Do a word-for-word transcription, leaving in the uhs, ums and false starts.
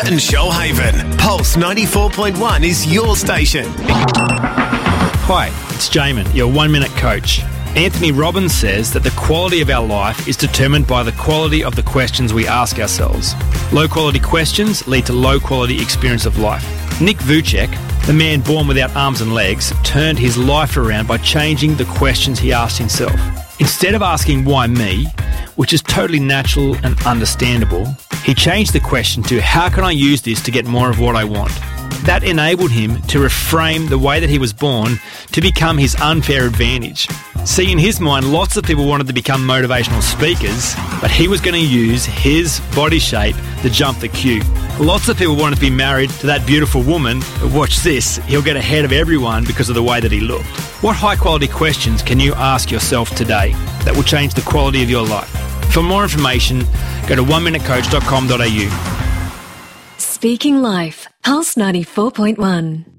and Shoalhaven. Pulse ninety-four point one is your station. Hi, it's Jamin, your one-minute coach. Anthony Robbins says that the quality of our life is determined by the quality of the questions we ask ourselves. Low-quality questions lead to low-quality experience of life. Nick Vujicic, the man born without arms and legs, turned his life around by changing the questions he asked himself. Instead of asking why me, which is totally natural and understandable, he changed the question to how can I use this to get more of what I want? That enabled him to reframe the way that he was born to become his unfair advantage. See, in his mind, lots of people wanted to become motivational speakers, but he was going to use his body shape to jump the queue. Lots of people wanted to be married to that beautiful woman, but watch this, he'll get ahead of everyone because of the way that he looked. What high-quality questions can you ask yourself today that will change the quality of your life? For more information, go to one minute coach dot com dot a u. Speaking Life, Pulse ninety-four point one.